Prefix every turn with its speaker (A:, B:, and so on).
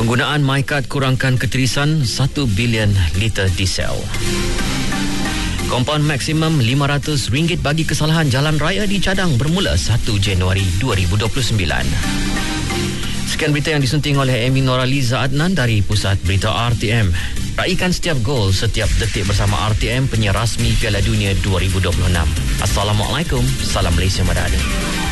A: Penggunaan MyCard kurangkan ketirisan 1 bilion liter diesel. Kompaun maksimum RM500 bagi kesalahan jalan raya dicadang bermula 1 Januari 2029. Sekian berita yang disunting oleh Amy Noraliza Adnan dari Pusat Berita RTM. Raikan setiap gol, setiap detik bersama RTM, penyiar rasmi Piala Dunia 2026. Assalamualaikum, salam Malaysia Madani.